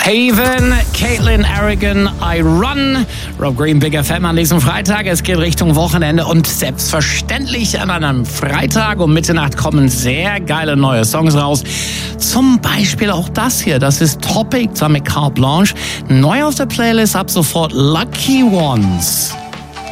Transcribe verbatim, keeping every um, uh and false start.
Haven, Caitlin Aragon, I Run, Rob Green, Big F M an diesem Freitag. Es geht Richtung Wochenende und selbstverständlich an einem Freitag um Mitternacht kommen sehr geile neue Songs raus. Zum Beispiel auch das hier, das ist Topic zusammen mit Carte Blanche. Neu auf der Playlist ab sofort Lucky Ones.